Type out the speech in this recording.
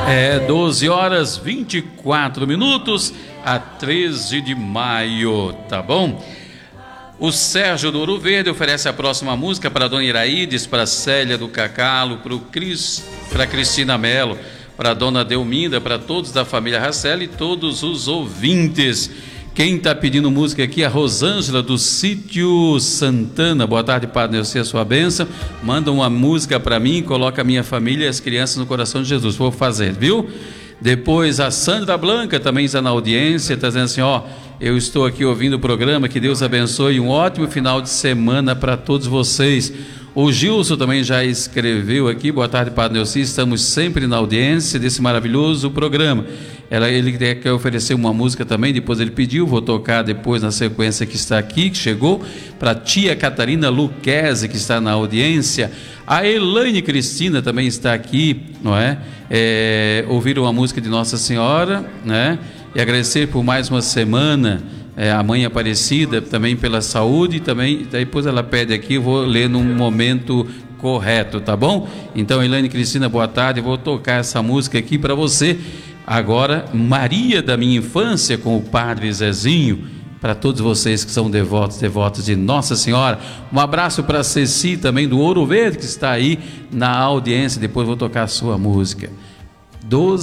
12 horas 24 minutos a 13 de maio, tá bom? O Sérgio do Ouro Verde oferece a próxima música para a Dona Iraides, para a Célia do Cacalo, para a Cristina Melo, para a Dona Delminda, para todos da família Racelli e todos os ouvintes. Quem está pedindo música aqui é a Rosângela do Sítio Santana. Boa tarde, Padre Neuci, a sua bênção. Manda uma música para mim, coloca a minha família e as crianças no coração de Jesus. Vou fazer, viu? Depois a Sandra Blanca também está na audiência, está dizendo assim, ó, eu estou aqui ouvindo o programa, que Deus abençoe, um ótimo final de semana para todos vocês. O Gilson também já escreveu aqui, boa tarde, Padre Neuci, estamos sempre na audiência desse maravilhoso programa. Ele quer oferecer uma música também, depois ele pediu, vou tocar depois na sequência que está aqui, que chegou, para a tia Catarina Luquezzi, que está na audiência. A Elaine Cristina também está aqui, não é? Ouviram a música de Nossa Senhora, né? E agradecer por mais uma semana, a Mãe Aparecida, também pela saúde, e também, depois ela pede aqui, eu vou ler num momento correto, tá bom? Então, Elaine Cristina, boa tarde, eu vou tocar essa música aqui para você. Agora, Maria da Minha Infância, com o Padre Zezinho, para todos vocês que são devotos de Nossa Senhora. Um abraço para a Ceci também do Ouro Verde, que está aí na audiência. Depois vou tocar a sua música. 12